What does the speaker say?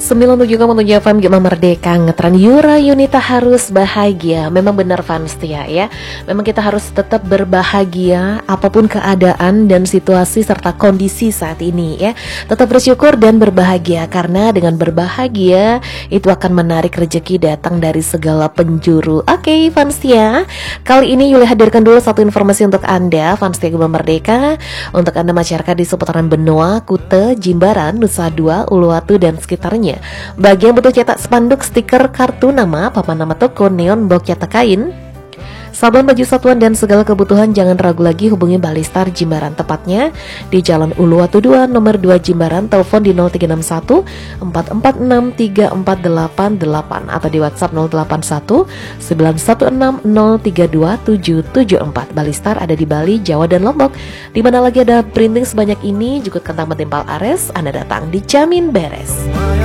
97,7 FM Gema Merdeka Ngetren Yura Yunita harus bahagia. Memang benar Vanstia ya. Memang kita harus tetap berbahagia apapun keadaan dan situasi serta kondisi saat ini ya. Tetap bersyukur dan berbahagia, karena dengan berbahagia itu akan menarik rezeki datang dari segala penjuru. Oke Vanstia, kali ini Yuli hadirkan dulu satu informasi untuk Anda Vanstia Gema Merdeka. Untuk Anda masyarakat di seputaran Benoa, Kute, Jimbaran, Nusa Dua, Uluwatu dan sekitarnya. Bagi yang butuh cetak spanduk, stiker, kartu nama, papan nama toko, neon, box cetak kain, sabun, baju satuan dan segala kebutuhan, jangan ragu lagi hubungi Balistar Jimbaran, tepatnya di Jalan Uluwatu 2 nomor 2 Jimbaran. Telepon di 0361 446 3488 atau di WhatsApp 081 916 032 774. Balistar ada di Bali, Jawa dan Lombok. Di mana lagi ada printing sebanyak ini, juga kentang metimpal ares, Anda datang dijamin beres.